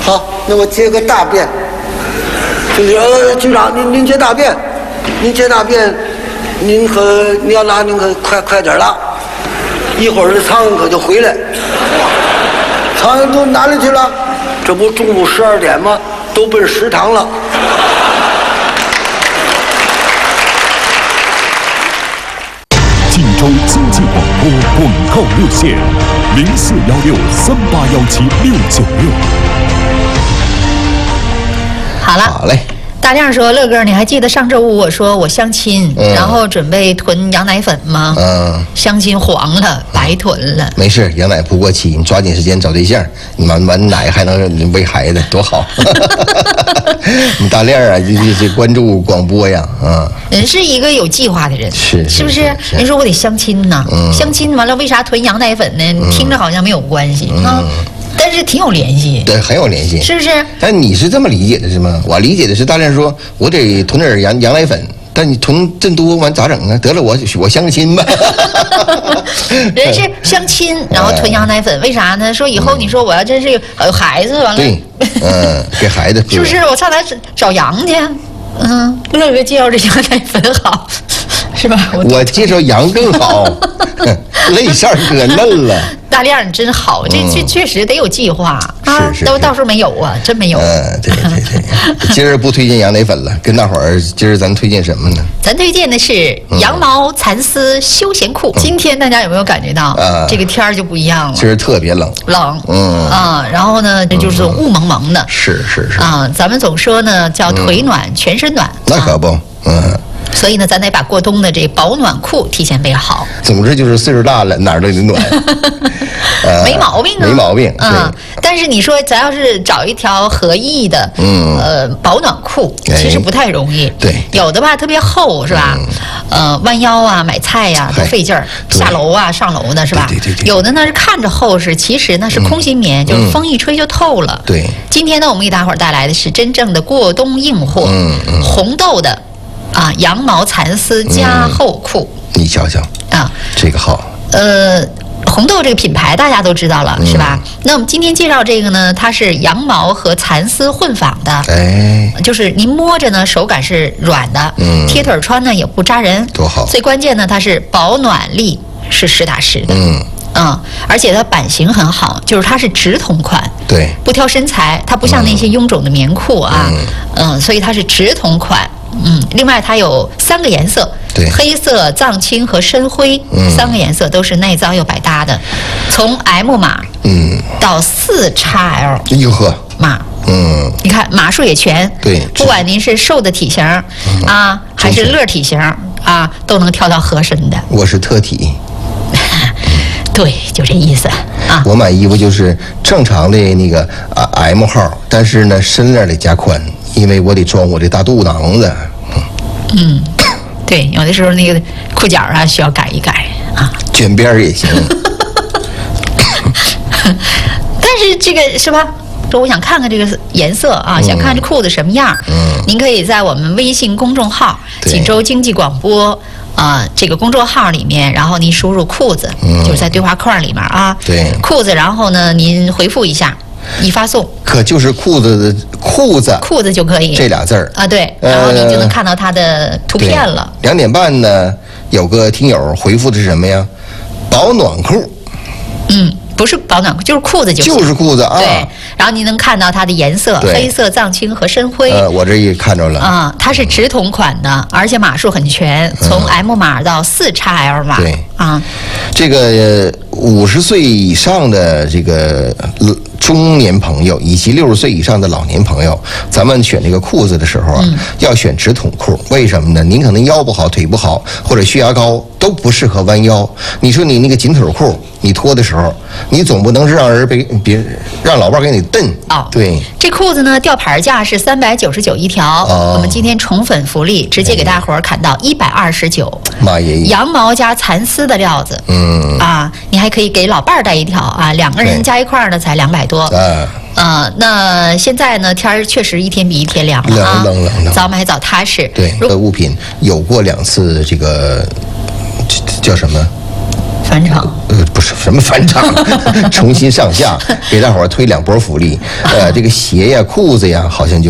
好，那我接个大便。局长，您接大便，您要拉您可快点拉，一会儿这苍蝇可就回来。苍蝇都哪里去了？这不中午12点吗？都奔食堂了。 晋州经济广播广告热线：041638176696。 好了， 好嘞。 大亮说：“乐哥，你还记得上周五我说我相亲，然后准备囤羊奶粉吗？相亲黄了，白囤了。 没事，羊奶不过期，你抓紧时间找对象，你完奶还能喂孩子，多好。你大亮啊，就关注广播呀， 人是一个有计划的人，是不是？人说我得相亲呢，相亲完了为啥囤羊奶粉呢？听着好像没有关系啊。”但是挺有联系， 对，很有联系， 是不是？ 但你是这么理解的是吗？我理解的是大亮说，我得囤点羊奶粉，但你囤真多完咋整啊？得了，我相个亲吧。 人是相亲，然后囤羊奶粉，为啥呢？说以后你说我要真是有孩子完了， 对，给孩子， 是不是？我上哪找羊去？乐哥介绍这羊奶粉好，是吧？ 我介绍羊更好，泪色可嫩了。 大亮，你真好，这确实得有计划啊！都到时候没有啊，真没有。 对。今儿不推荐羊奶粉了，跟大伙儿今儿咱推荐什么呢？ 咱推荐的是羊毛蚕丝休闲裤。今天大家有没有感觉到这个天儿就不一样了？ 今儿特别冷， 然后呢，这就是雾蒙蒙的。 是咱们总说呢叫腿暖全身暖， 那可不， 所以呢，咱得把过冬的这保暖裤提前备好。 总之就是岁数大了，哪儿都得暖。 没毛病啊， 没毛病。 但是你说咱要是找一条合意的，保暖裤，其实不太容易。 对， 有的吧特别厚，是吧？弯腰啊，买菜呀都费劲儿，下楼啊上楼的是吧？ 对。 有的呢是看着厚实，其实呢是空心棉，就是风一吹就透了。 对。 今天呢，我们给大伙儿带来的是真正的过冬硬货，红豆的羊毛蚕丝加厚裤。 你瞧瞧这个好。 红豆这个品牌大家都知道了，是吧？那我们今天介绍这个呢，它是羊毛和蚕丝混纺的，就是您摸着呢手感是软的，贴腿穿呢也不扎人， 多好。 最关键呢，它是保暖力是实打实的，而且它版型很好，就是它是直筒款， 对， 不挑身材，它不像那些臃肿的棉裤啊，所以它是直筒款。另外它有3个颜色， 对， 黑色、藏青和深灰，3个颜色都是耐脏又百搭的，从 M 码到4XL 哟呵码，你看码数也全， 对， 不管您是瘦的体型还是乐体型都能挑到合身的。 我是特体。 对，就这意思啊。 我买衣服就是正常的那个M 号，但是呢身链得加宽，因为我得装我这大肚囊子。 对，有的时候那个裤脚需要改一改卷边也行。 但是这个是吧？说我想看看这个颜色想看这裤子什么样。您可以在我们微信公众号“锦州经济广播”这个公众号里面，然后您输入裤子，就是在对话框里面对， 裤子，然后呢您回复一下，一发送， 可就是裤子就可以这俩字儿对，然后您就能看到它的图片了。 2点半呢，有个听友回复的是什么呀？保暖裤。 不是保暖裤，就是裤子就是裤子对，然后您能看到它的颜色，黑色、藏青和深灰。 我这也看着了它是直筒款的，而且码数很全，从 M 码到4XL 码。 对这个50岁以上的这个中年朋友以及60岁以上的老年朋友，咱们选这个裤子的时候要选直筒裤。为什么呢？您可能腰不好、腿不好，或者血压高，都不适合弯腰。你说你那个紧腿裤，你脱的时候，你总不能是让人让老伴给你蹬对， 这裤子呢，吊牌价是399一条，我们今天宠粉福利，直接给大伙儿砍到129。 妈耶！ 羊毛加蚕丝的料子，你还可以给老伴儿带一条2个人加一块儿呢，才200多。那现在呢，天儿确实一天比一天凉了冷， 早买早踏实。 对，这个物品有过2次这个叫什么？ 返场？ 不是什么返场，重新上架，给大伙儿推2波福利。这个鞋呀、裤子呀，好像就